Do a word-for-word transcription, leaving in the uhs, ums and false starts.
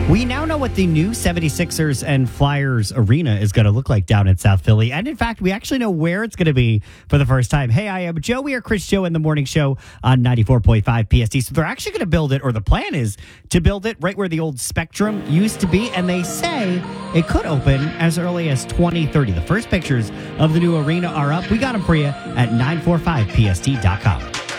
We now know what the new seventy-sixers and Flyers arena is going to look like down in South Philly. And in fact, we actually know where it's going to be for the first time. Hey, I am Joe. We are Chris Joe in the morning show on ninety-four point five P S T. So they're actually going to build it, or the plan is to build it right where the old Spectrum used to be. And they say it could open as early as twenty thirty. The first pictures of the new arena are up. We got them for you at nine forty-five P S T dot com.